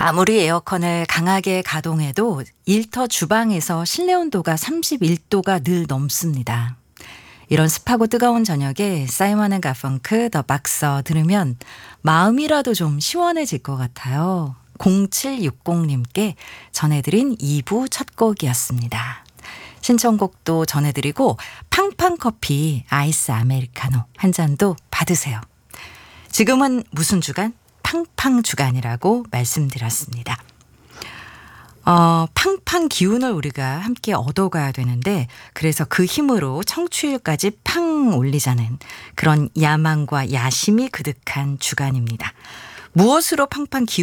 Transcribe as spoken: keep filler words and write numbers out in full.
아무리 에어컨을 강하게 가동해도 일터 주방에서 실내 온도가 삼십일 도가 늘 넘습니다. 이런 습하고 뜨거운 저녁에 사이먼 앤 가펑크 더 박서 들으면 마음이라도 좀 시원해질 것 같아요. 공칠육공님께 전해드린 이 부 첫 곡이었습니다. 신청곡도 전해드리고 팡팡 커피 아이스 아메리카노 한 잔도 받으세요. 지금은 무슨 주간? 팡팡 주간이라고 말씀드렸습니다. 어, 팡팡 기운을 우리가 함께 얻어가야 되는데 그래서 그 힘으로 청취율까지 팡 올리자는 그런 야망과 야심이 그득한 주간입니다. 무엇으로 팡팡 기운